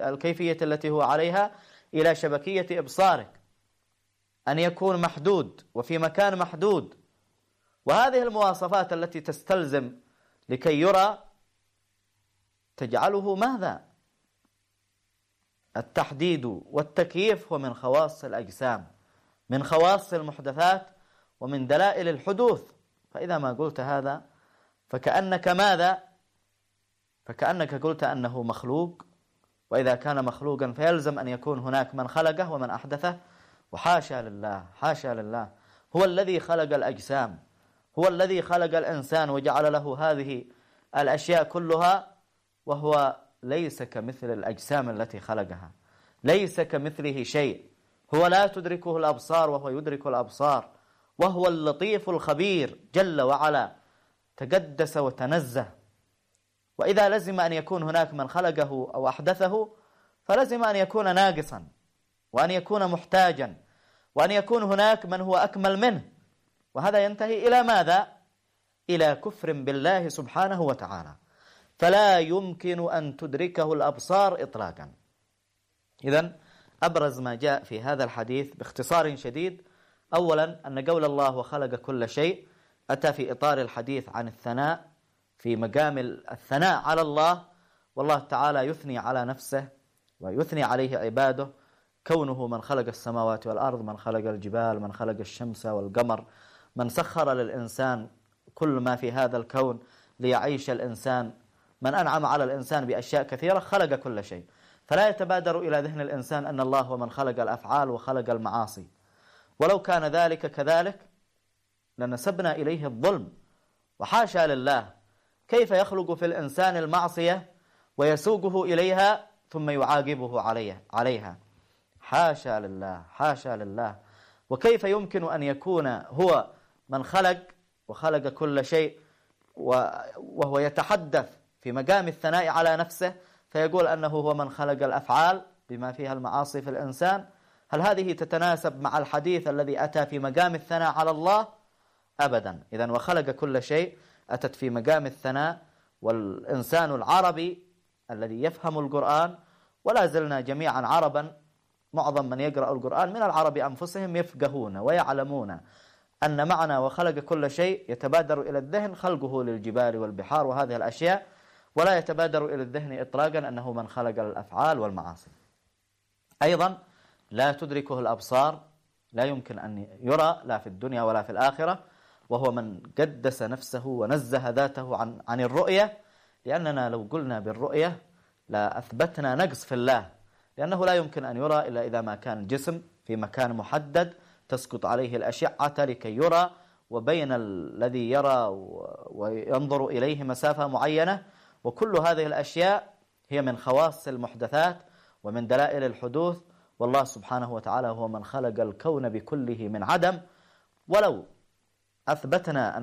الكيفية التي هو عليها إلى شبكية إبصارك، أن يكون محدود وفي مكان محدود. وهذه المواصفات التي تستلزم لكي يرى تجعله ماذا؟ التحديد والتكييف هو من خواص الأجسام، من خواص المحدثات، ومن دلائل الحدوث. فإذا ما قلت هذا فكأنك ماذا؟ فكأنك قلت أنه مخلوق، وإذا كان مخلوقا فيلزم أن يكون هناك من خلقه ومن أحدثه. وحاشا لله، حاشا لله، هو الذي خلق الأجسام، هو الذي خلق الإنسان وجعل له هذه الأشياء كلها، وهو ليس كمثل الأجسام التي خلقها، ليس كمثله شيء. هو لا تدركه الأبصار وهو يدرك الأبصار، وهو اللطيف الخبير جل وعلا، تقدس وتنزه. وإذا لزم أن يكون هناك من خلقه أو أحدثه فلزم أن يكون ناقصا، وأن يكون محتاجا، وأن يكون هناك من هو أكمل منه. وهذا ينتهي إلى ماذا؟ إلى كفر بالله سبحانه وتعالى. فلا يمكن أن تدركه الأبصار إطلاقا. إذن أبرز ما جاء في هذا الحديث باختصار شديد، أولا أن قول الله وخلق كل شيء أتى في إطار الحديث عن الثناء، في مقام الثناء على الله، والله تعالى يثني على نفسه ويثني عليه عباده، كونه من خلق السماوات والأرض، من خلق الجبال، من خلق الشمس والقمر، من سخر للإنسان كل ما في هذا الكون ليعيش الإنسان، من أنعم على الإنسان بأشياء كثيرة، خلق كل شيء. فلا يتبادر إلى ذهن الإنسان أن الله هو من خلق الأفعال وخلق المعاصي، ولو كان ذلك كذلك لنسبنا إليه الظلم، وحاشا لله. كيف يخلق في الإنسان المعصية ويسوقه إليها ثم يعاقبه عليها؟ حاشا لله، حاشا لله. وكيف يمكن أن يكون هو من خلق وخلق كل شيء وهو يتحدث في مقام الثناء على نفسه فيقول أنه هو من خلق الأفعال بما فيها المعاصي في الإنسان؟ هل هذه تتناسب مع الحديث الذي أتى في مقام الثناء على الله؟ أبدا. إذن وخلق كل شيء أتت في مقام الثناء. والإنسان العربي الذي يفهم القرآن، ولا زلنا جميعا عربا، معظم من يقرأ القرآن من العرب أنفسهم يفقهون ويعلمون أن معنى وخلق كل شيء يتبادر إلى الذهن خلقه للجبال والبحار وهذه الأشياء، ولا يتبادر إلى الذهن إطلاقا أنه من خلق الأفعال والمعاصي. أيضا لا تدركه الأبصار، لا يمكن أن يرى لا في الدنيا ولا في الآخرة، وهو من قدس نفسه ونزه ذاته عن الرؤية، لأننا لو قلنا بالرؤية لا أثبتنا نقص في الله، لأنه لا يمكن أن يرى إلا إذا ما كان الجسم في مكان محدد تسقط عليه الأشعة لكي يرى، وبين الذي يرى وينظر إليه مسافة معينة. وكل هذه الأشياء هي من خواص المحدثات ومن دلائل الحدوث. والله سبحانه وتعالى هو من خلق الكون بكله من عدم. ولو أثبتنا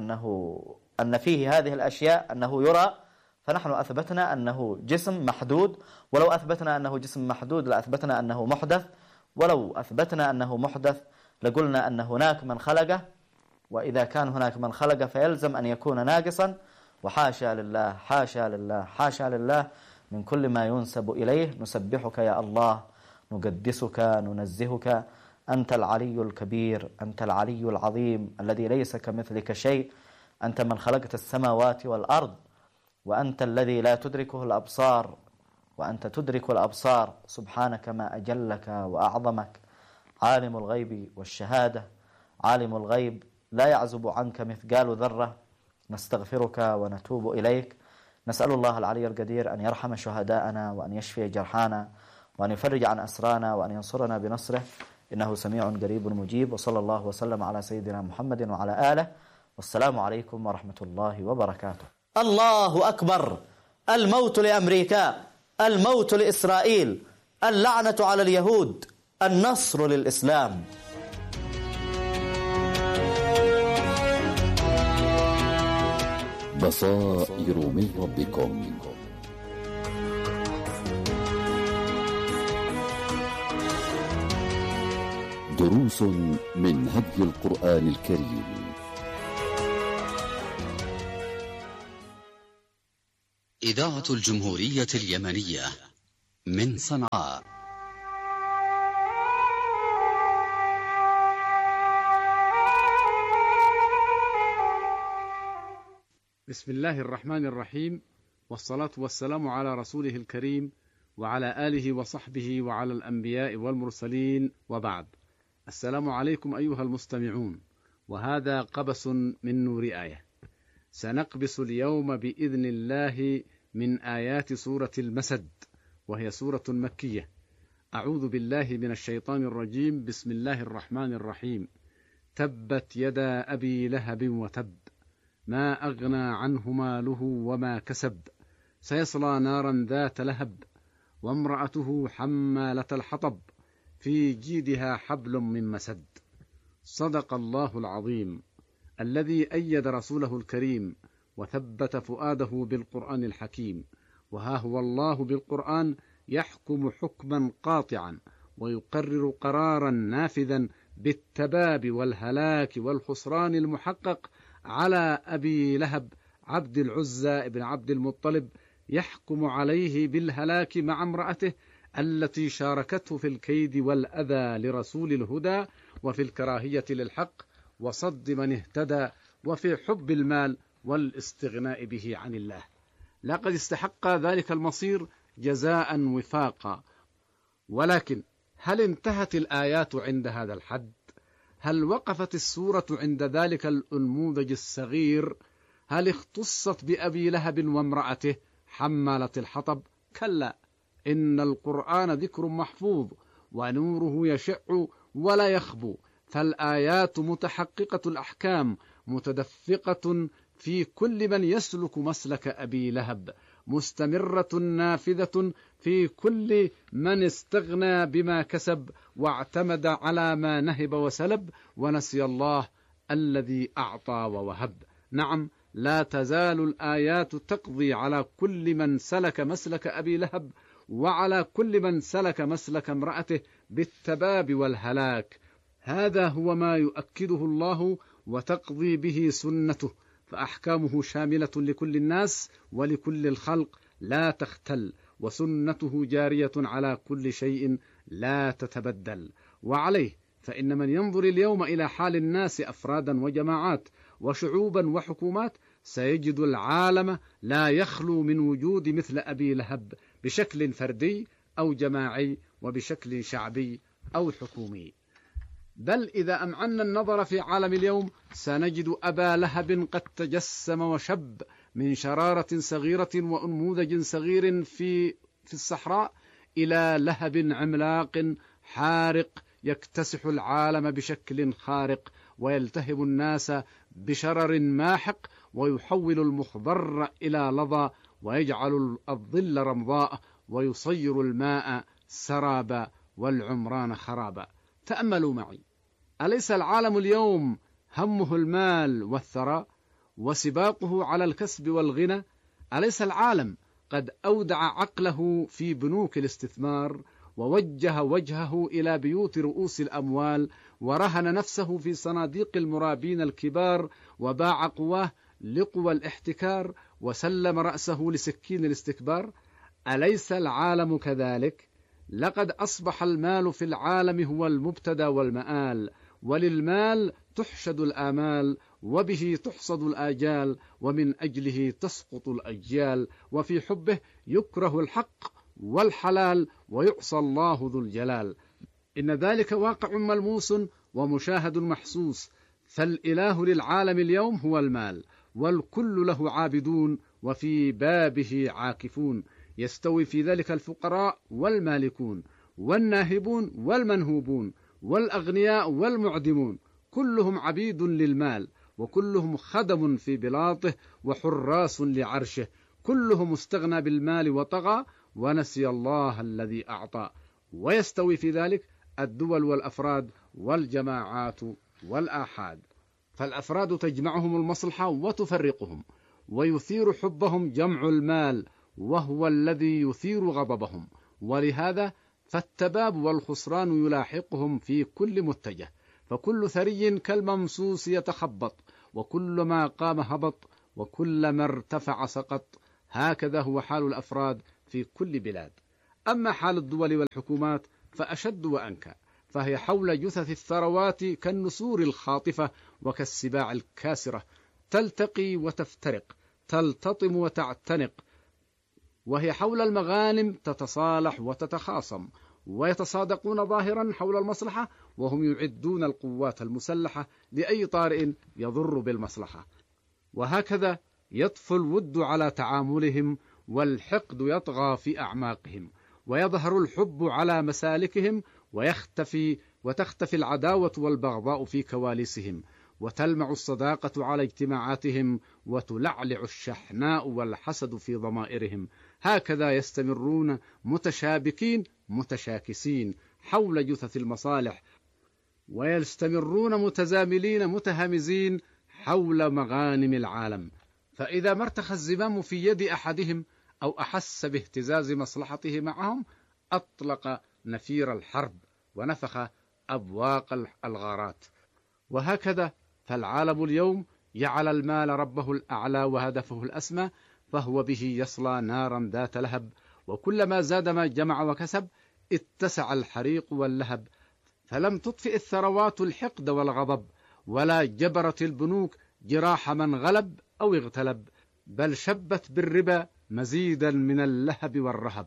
أن فيه هذه الأشياء أنه يرى، فنحن أثبتنا أنه جسم محدود. ولو أثبتنا أنه جسم محدود لأثبتنا أنه محدث. ولو أثبتنا أنه محدث لقلنا أن هناك من خلقه، وإذا كان هناك من خلقه فيلزم أن يكون ناقصا. وحاشا لله، حاشا لله، حاشا لله من كل ما ينسب إليه. نسبحك يا الله، نقدسك، ننزهك، أنت العلي الكبير، أنت العلي العظيم الذي ليس كمثلك شيء، أنت من خلقت السماوات والأرض، وأنت الذي لا تدركه الأبصار وأنت تدرك الأبصار. سبحانك ما أجلك وأعظمك، عالم الغيب والشهادة، عالم الغيب لا يعزب عنك مثقال ذرة. نستغفرك ونتوب إليك. نسأل الله العلي القدير أن يرحم شهداءنا وأن يشفي جرحانا وأن يفرج عن أسرانا وأن ينصرنا بنصره، إنه سميع قريب مجيب. وصلى الله وسلم على سيدنا محمد وعلى آله، والسلام عليكم ورحمة الله وبركاته. الله أكبر. الموت لأمريكا، الموت لإسرائيل، اللعنة على اليهود، النصر للإسلام. بصائر من ربكم. دروس من هدي القرآن الكريم. إذاعة الجمهورية اليمنية من صنعاء. بسم الله الرحمن الرحيم، والصلاة والسلام على رسوله الكريم وعلى آله وصحبه وعلى الأنبياء والمرسلين، وبعد. السلام عليكم أيها المستمعون، وهذا قبس من نور آية. سنقبس اليوم بإذن الله من آيات سورة المسد، وهي سورة مكية. أعوذ بالله من الشيطان الرجيم. بسم الله الرحمن الرحيم. تبت يدا أبي لهب وتب، ما أغنى عنه ماله وما كسب، سيصلى نارا ذات لهب، وامرأته حمالة الحطب، في جيدها حبل من مسد. صدق الله العظيم، الذي أيد رسوله الكريم وثبت فؤاده بالقرآن الحكيم. وها هو الله بالقرآن يحكم حكما قاطعا، ويقرر قرارا نافذا بالتباب والهلاك والخسران المحقق على أبي لهب عبد العزى بن عبد المطلب، يحكم عليه بالهلاك مع امرأته التي شاركته في الكيد والأذى لرسول الهدى، وفي الكراهية للحق، وصد من اهتدى، وفي حب المال والاستغناء به عن الله. لقد استحق ذلك المصير جزاء وفاقا. ولكن هل انتهت الآيات عند هذا الحد؟ هل وقفت السورة عند ذلك الأنموذج الصغير؟ هل اختصت بأبي لهب وامرأته حمالة الحطب؟ كلا، إن القرآن ذكر محفوظ، ونوره يشع ولا يخبو، فالآيات متحققة الأحكام، متدفقة في كل من يسلك مسلك أبي لهب، مستمرة نافذة في كل من استغنى بما كسب واعتمد على ما نهب وسلب، ونسي الله الذي أعطى ووهب. نعم، لا تزال الآيات تقضي على كل من سلك مسلك أبي لهب، وعلى كل من سلك مسلك امرأته بالتباب والهلاك. هذا هو ما يؤكده الله وتقضي به سنته، فأحكامه شاملة لكل الناس ولكل الخلق لا تختل، وسنته جارية على كل شيء لا تتبدل. وعليه فإن من ينظر اليوم إلى حال الناس أفرادا وجماعات وشعوبا وحكومات، سيجد العالم لا يخلو من وجود مثل أبي لهب، بشكل فردي أو جماعي، وبشكل شعبي أو حكومي. بل إذا أمعنا النظر في عالم اليوم، سنجد أبا لهب قد تجسم وشب من شرارة صغيرة وأنموذج صغير في الصحراء، إلى لهب عملاق حارق يكتسح العالم بشكل خارق، ويلتهب الناس بشرر ماحق، ويحول المخضر إلى لظى، ويجعل الظل رمضاء، ويصير الماء سرابا، والعمران خرابا. تأملوا معي، أليس العالم اليوم همه المال والثراء، وسباقه على الكسب والغنى؟ أليس العالم قد أودع عقله في بنوك الاستثمار، ووجه وجهه إلى بيوت رؤوس الأموال، ورهن نفسه في صناديق المرابين الكبار، وباع قواه لقوى الاحتكار، وسلم رأسه لسكين الاستكبار؟ أليس العالم كذلك؟ لقد أصبح المال في العالم هو المبتدى والمآل، وللمال تحشد الآمال، وبه تحصد الآجال، ومن أجله تسقط الأجيال، وفي حبه يكره الحق والحلال، ويعصى الله ذو الجلال. إن ذلك واقع ملموس ومشاهد محسوس، فالإله للعالم اليوم هو المال، والكل له عابدون، وفي بابه عاكفون. يستوي في ذلك الفقراء والمالكون، والناهبون والمنهوبون، والأغنياء والمعدمون، كلهم عبيد للمال، وكلهم خدم في بلاطه وحراس لعرشه، كلهم استغنى بالمال وطغى، ونسي الله الذي أعطى. ويستوي في ذلك الدول والأفراد والجماعات والآحاد، فالأفراد تجمعهم المصلحة وتفرقهم، ويثير حبهم جمع المال، وهو الذي يثير غضبهم. ولهذا فالتباب والخسران يلاحقهم في كل متجه، فكل ثري كالممسوس يتخبط، وكل ما قام هبط، وكل ما ارتفع سقط. هكذا هو حال الأفراد في كل بلاد. أما حال الدول والحكومات فأشد وأنكى، فهي حول جثث الثروات كالنسور الخاطفة وكالسباع الكاسرة، تلتقي وتفترق، تلتطم وتعتنق، وهي حول المغانم تتصالح وتتخاصم، ويتصادقون ظاهرا حول المصلحة، وهم يعدون القوات المسلحة لأي طارئ يضر بالمصلحة. وهكذا يطفو الود على تعاملهم، والحقد يطغى في أعماقهم، ويظهر الحب على مسالكهم، وتختفي العداوة والبغضاء في كواليسهم، وتلمع الصداقة على اجتماعاتهم، وتلعلع الشحناء والحسد في ضمائرهم. هكذا يستمرون متشابكين متشاكسين حول جثث المصالح، ويستمرون متزاملين متهامزين حول مغانم العالم. فإذا ما ارتخى الزمام في يد أحدهم أو أحس باهتزاز مصلحته معهم، أطلق نفير الحرب ونفخ أبواق الغارات. وهكذا فالعالم اليوم جعل المال ربه الأعلى وهدفه الأسمى، فهو به يصلى نارا ذات لهب، وكلما زاد ما جمع وكسب اتسع الحريق واللهب، فلم تطفئ الثروات الحقد والغضب، ولا جبرت البنوك جراح من غلب أو اغتلب، بل شبت بالربا مزيدا من اللهب والرهب.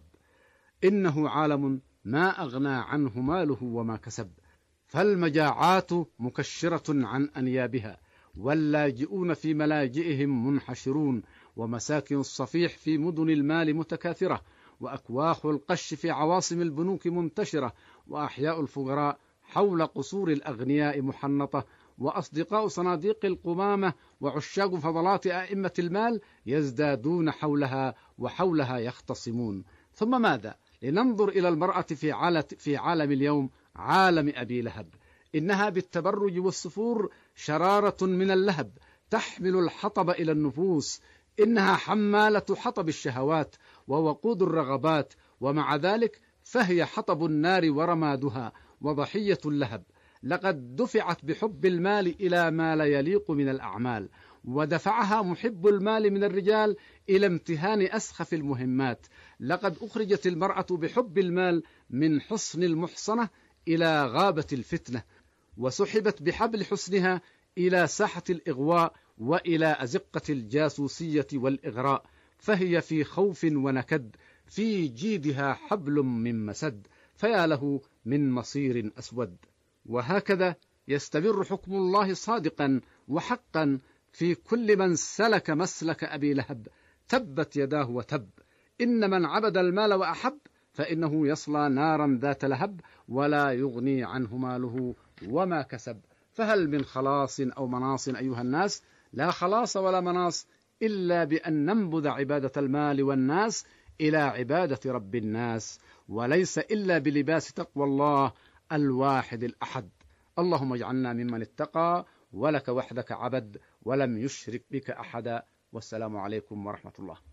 إنه عالم ما أغنى عنه ماله وما كسب، فالمجاعات مكشرة عن أنيابها، واللاجئون في ملاجئهم منحشرون، ومساكن الصفيح في مدن المال متكاثرة، وأكواخ القش في عواصم البنوك منتشرة، وأحياء الفقراء حول قصور الأغنياء محنطة، وأصدقاء صناديق القمامة وعشاق فضلات أئمة المال يزدادون حولها، وحولها يختصمون. ثم ماذا؟ لننظر إلى المرأة في عالم اليوم، عالم أبي لهب. إنها بالتبرج والسفور شرارة من اللهب، تحمل الحطب إلى النفوس، إنها حمالة حطب الشهوات ووقود الرغبات، ومع ذلك فهي حطب النار ورمادها وضحية اللهب. لقد دفعت بحب المال إلى ما لا يليق من الأعمال، ودفعها محب المال من الرجال إلى امتهان أسخف المهمات. لقد أخرجت المرأة بحب المال من حصن المحصنة إلى غابة الفتنة، وسحبت بحبل حسنها إلى ساحة الإغواء وإلى أزقة الجاسوسية والإغراء، فهي في خوف ونكد، في جيدها حبل من مسد، فيا له من مصير أسود. وهكذا يستمر حكم الله صادقا وحقا في كل من سلك مسلك أبي لهب، تبت يداه وتب. إن من عبد المال وأحب فإنه يصلى نارا ذات لهب، ولا يغني عنه ماله وما كسب. فهل من خلاص أو مناص أيها الناس؟ لا خلاص ولا مناص إلا بأن ننبذ عبادة المال والناس إلى عبادة رب الناس، وليس إلا بلباس تقوى الله الواحد الأحد. اللهم اجعلنا ممن اتقى ولك وحدك عبد ولم يشرك بك أحدا. والسلام عليكم ورحمة الله.